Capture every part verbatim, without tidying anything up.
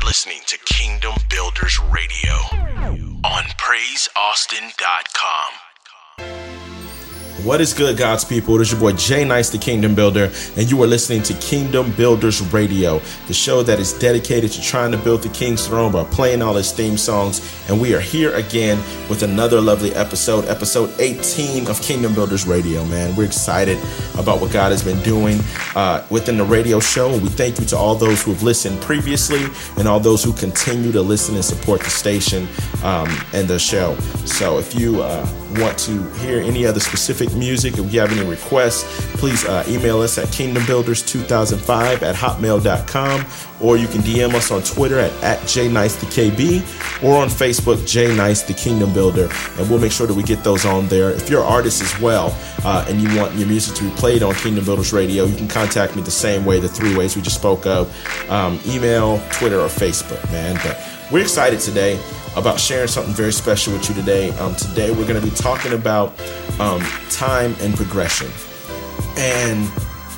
listening to Kingdom Builders Radio on praise austin dot com. What is good, God's people? It is your boy Jay Nice, the Kingdom Builder, and you are listening to Kingdom Builders Radio, the show that is dedicated to trying to build the King's throne by playing all his theme songs. And we are here again with another lovely episode, episode eighteen of Kingdom Builders Radio, man. We're excited about what God has been doing uh, within the radio show. We thank you to all those who have listened previously and all those who continue to listen and support the station um, and the show. So if you uh, want to hear any other specific music, if you have any requests, please uh, email us at kingdom builders two thousand five at hotmail dot com, or you can D M us on Twitter at, at J Nice the K B, or on Facebook, J Nice the Kingdom Builder, and we'll make sure that we get those on there. If you're an artist as well, uh, and you want your music to be played on Kingdom Builders Radio, you can contact me the same way, the three ways we just spoke of, um, email, Twitter, or Facebook, man. But we're excited today about sharing something very special with you today. Um, today we're going to be talking about um, time and progression, and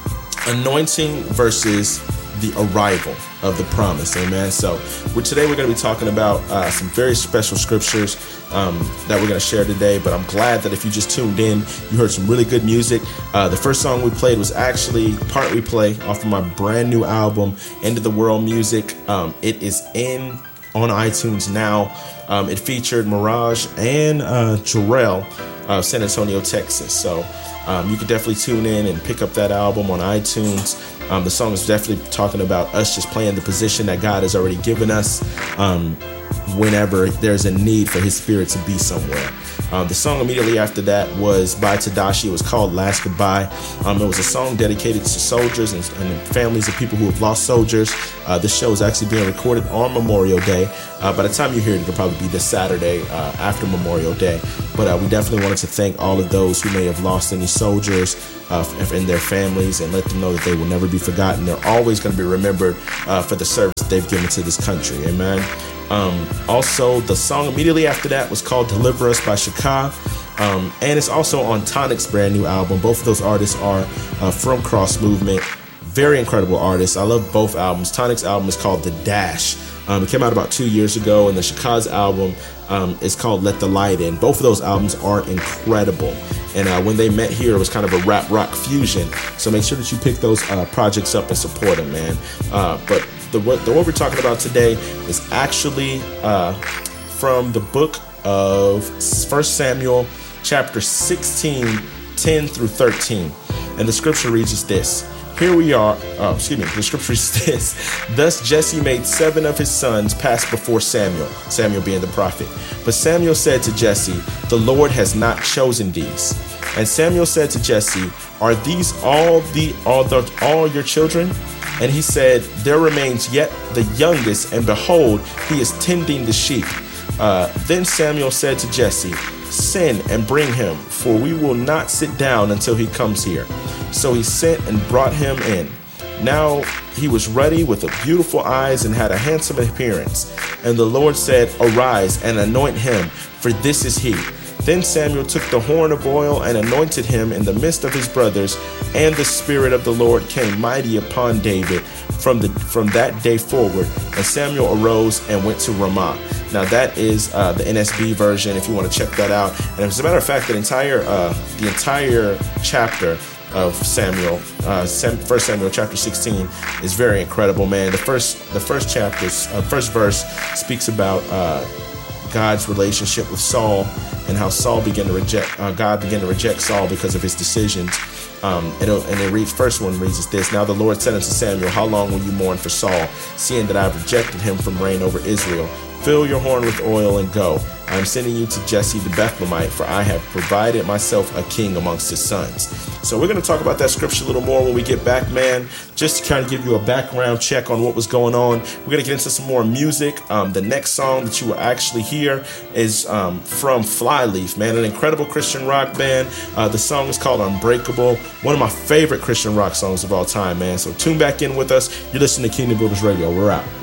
anointing versus the arrival of the promise. Amen. So we're, today we're going to be talking about uh, some very special scriptures um, that we're going to share today. But I'm glad that if you just tuned in, you heard some really good music. Uh, the first song we played was actually part replay off of my brand new album, End of the World Music. Um, it is in on iTunes now. Um, it featured Mirage and uh, Jarrell of San Antonio, Texas. So um, you can definitely tune in and pick up that album on iTunes. Um, the song is definitely talking about us just playing the position that God has already given us um, whenever there's a need for his spirit to be somewhere. Um, the song immediately after that was by Tadashi. It was called Last Goodbye. Um, it was a song dedicated to soldiers and, and families of people who have lost soldiers. Uh, this show is actually being recorded on Memorial Day. Uh, by the time you hear it, it'll probably be this Saturday uh, after Memorial Day. But uh, we definitely wanted to thank all of those who may have lost any soldiers uh, and their families, and let them know that they will never be forgotten. They're always going to be remembered uh, for the service they've given to this country. Amen. Um, also, the song immediately after that was called Deliver Us by Shaka. Um, and it's also on Tonic's brand new album. Both of those artists are uh, from Cross Movement. Very incredible artists. I love both albums. Tonic's album is called The Dash. Um, it came out about two years ago, and the Shaka's album um, is called Let the Light In. Both of those albums are incredible. And uh, when they met here, it was kind of a rap rock fusion. So make sure that you pick those uh, projects up and support them, man. Uh, but the what, the what we're talking about today is actually uh, from the book of First Samuel, chapter sixteen, ten through thirteen. And the scripture reads as this. Here we are, uh, excuse me, the scripture is this. Thus Jesse made seven of his sons pass before Samuel, Samuel being the prophet. But Samuel said to Jesse, the Lord has not chosen these. And Samuel said to Jesse, are these all the all the all your children? And he said, there remains yet the youngest, and behold, he is tending the sheep. Uh, then Samuel said to Jesse, send and bring him, for we will not sit down until he comes here. So he sent and brought him in. Now he was ruddy with a beautiful eyes and had a handsome appearance. And the Lord said, arise and anoint him, for this is he. Then Samuel took the horn of oil and anointed him in the midst of his brothers, and the Spirit of the Lord came mighty upon David from the from that day forward. And Samuel arose and went to Ramah. Now that is uh, the N S B version, if you want to check that out. And as a matter of fact, the entire uh, the entire chapter of Samuel, uh, First Samuel chapter sixteen is very incredible, man. The first the first chapter, uh, first verse speaks about uh, God's relationship with Saul, and how Saul began to reject, uh, God began to reject Saul because of his decisions. Um, and, and it reads, first one reads as this. Now the Lord said unto Samuel, how long will you mourn for Saul, seeing that I have rejected him from reign over Israel? Fill your horn with oil and go. I am sending you to Jesse the Bethlehemite, for I have provided myself a king amongst his sons. So we're going to talk about that scripture a little more when we get back, man, just to kind of give you a background check on what was going on. We're going to get into some more music. Um, the next song that you will actually hear is um, from Flyleaf, man, an incredible Christian rock band. Uh, the song is called Unbreakable, one of my favorite Christian rock songs of all time, man. So tune back in with us. You're listening to Kingdom Builders Radio. We're out.